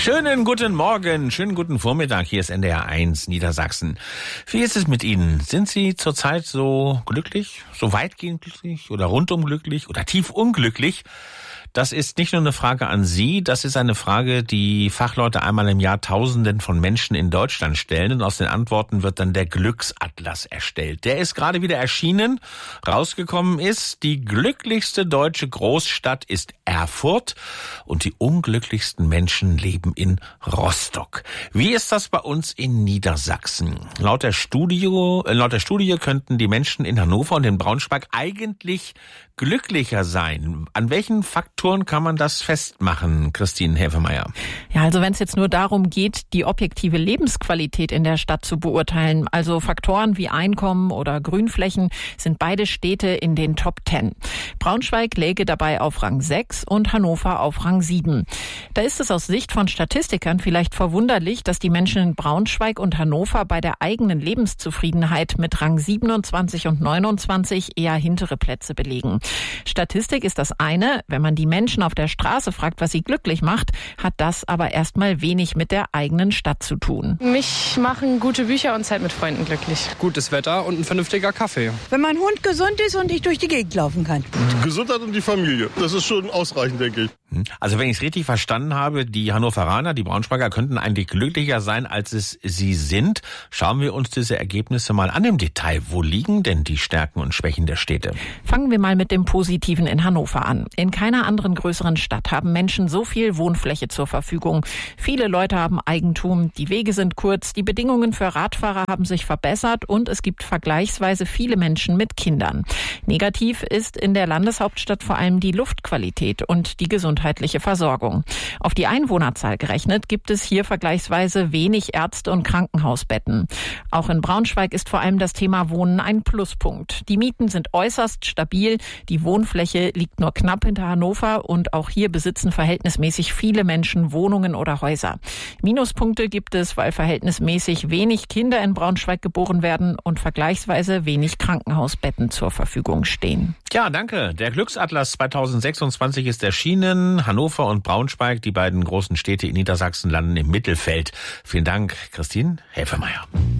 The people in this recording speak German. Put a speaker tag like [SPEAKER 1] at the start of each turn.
[SPEAKER 1] Schönen guten Morgen, schönen guten Vormittag. Hier ist NDR 1 Niedersachsen. Wie ist es mit Ihnen? Sind Sie zurzeit so glücklich, so weitgehend glücklich oder rundum glücklich oder tief unglücklich? Das ist nicht nur eine Frage an Sie, das ist eine Frage, die Fachleute einmal im Jahr Tausenden von Menschen in Deutschland stellen. Und aus den Antworten wird dann der Glücksatlas erstellt. Der ist gerade wieder erschienen, rausgekommen ist. Die glücklichste deutsche Großstadt ist Erfurt und die unglücklichsten Menschen leben in Rostock. Wie ist das bei uns in Niedersachsen? Laut der Studie könnten die Menschen in Hannover und in Braunschweig eigentlich glücklicher sein. An welchen Faktoren kann man das festmachen, Christine Häfemeyer?
[SPEAKER 2] Ja, also wenn es jetzt nur darum geht, die objektive Lebensqualität in der Stadt zu beurteilen, also Faktoren wie Einkommen oder Grünflächen, sind beide Städte in den Top 10. Braunschweig läge dabei auf Rang 6 und Hannover auf Rang 7. Da ist es aus Sicht von Statistikern vielleicht verwunderlich, dass die Menschen in Braunschweig und Hannover bei der eigenen Lebenszufriedenheit mit Rang 27 und 29 eher hintere Plätze belegen. Statistik ist das eine. Wenn man die Menschen auf der Straße fragt, was sie glücklich macht, hat das aber erstmal wenig mit der eigenen Stadt zu tun.
[SPEAKER 3] Mich machen gute Bücher und Zeit mit Freunden glücklich.
[SPEAKER 4] Gutes Wetter und ein vernünftiger Kaffee.
[SPEAKER 5] Wenn mein Hund gesund ist und ich durch die Gegend laufen kann.
[SPEAKER 6] Die Gesundheit und die Familie, das ist schon ausreichend, denke ich.
[SPEAKER 1] Also wenn ich es richtig verstanden habe, die Hannoveraner, die Braunschweiger könnten eigentlich glücklicher sein, als es sie sind. Schauen wir uns diese Ergebnisse mal an im Detail. Wo liegen denn die Stärken und Schwächen der Städte?
[SPEAKER 2] Fangen wir mal mit dem Positiven in Hannover an. In keiner anderen größeren Stadt haben Menschen so viel Wohnfläche zur Verfügung. Viele Leute haben Eigentum, die Wege sind kurz, die Bedingungen für Radfahrer haben sich verbessert und es gibt vergleichsweise viele Menschen mit Kindern. Negativ ist in der Landeshauptstadt vor allem die Luftqualität und die gesundheitliche Versorgung. Auf die Einwohnerzahl gerechnet gibt es hier vergleichsweise wenig Ärzte- und Krankenhausbetten. Auch in Braunschweig ist vor allem das Thema Wohnen ein Pluspunkt. Die Mieten sind äußerst stabil, die Wohnfläche liegt nur knapp hinter Hannover und auch hier besitzen verhältnismäßig viele Menschen Wohnungen oder Häuser. Minuspunkte gibt es, weil verhältnismäßig wenig Kinder in Braunschweig geboren werden und vergleichsweise wenig Krankenhausbetten zur Verfügung stehen.
[SPEAKER 1] Ja, danke. Der Glücksatlas 2026 ist erschienen. Hannover und Braunschweig, die beiden großen Städte in Niedersachsen, landen im Mittelfeld. Vielen Dank, Christine Häfemeyer.